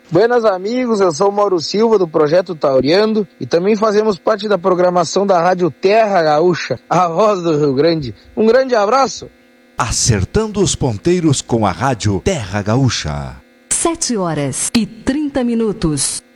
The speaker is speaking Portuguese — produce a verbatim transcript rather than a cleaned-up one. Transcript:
Buenas amigos, eu sou o Mauro Silva do Projeto Tauriando e também fazemos parte da programação da Rádio Terra Gaúcha, a voz do Rio Grande. Um grande abraço! Acertando os ponteiros com a Rádio Terra Gaúcha. Sete horas e trinta minutos.